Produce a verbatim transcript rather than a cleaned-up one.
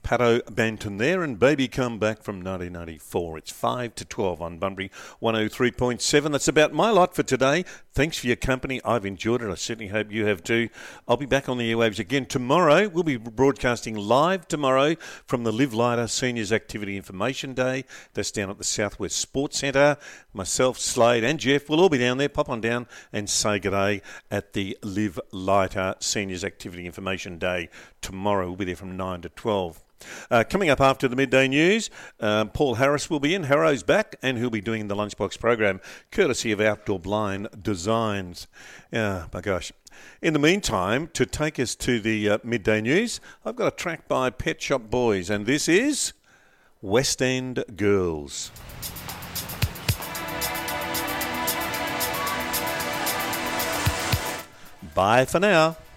Pato Banton there and Baby Come Back from nineteen ninety-four. It's five to twelve on Bunbury one oh three point seven. That's about my lot for today. Thanks for your company. I've enjoyed it. I certainly hope you have too. I'll be back on the airwaves again tomorrow. We'll be broadcasting live tomorrow from the Live Lighter Seniors Activity Information Day. That's down at the Southwest Sports Centre. Myself, Slade and Jeff will all be down there. Pop on down and say good day at the Live Lighter Seniors Activity Information Day tomorrow. We'll be there from nine to twelve. Uh, coming up after the midday news, uh, Paul Harris will be in. Harrow's back, and he'll be doing the Lunchbox program, courtesy of Outdoor Blind Designs. Yeah, my gosh. In the meantime, to take us to the uh, midday news, I've got a track by Pet Shop Boys, and this is West End Girls. Bye for now.